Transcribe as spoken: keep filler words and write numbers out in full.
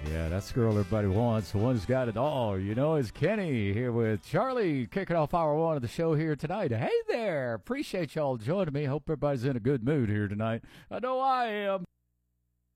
Yeah, that's the girl everybody wants. The one who's got it all. You know, it's Kenny here with Charlie kicking off hour one of the show here tonight. Hey there. Appreciate y'all joining me. Hope everybody's in a good mood here tonight. I know I am.